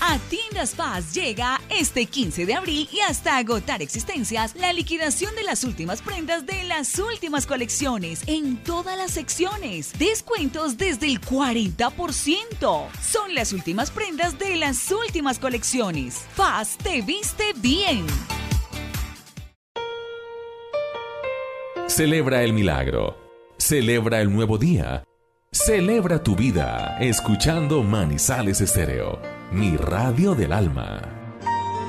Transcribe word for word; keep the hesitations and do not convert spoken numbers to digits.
A Tiendas Paz llega este quince de abril y hasta agotar existencias la liquidación de las últimas prendas de las últimas colecciones en todas las secciones. Descuentos desde el cuarenta por ciento. Son las últimas prendas de las últimas colecciones. Paz te viste bien. Celebra el milagro. Celebra el nuevo día. Celebra tu vida escuchando Manizales Estéreo, mi radio del alma.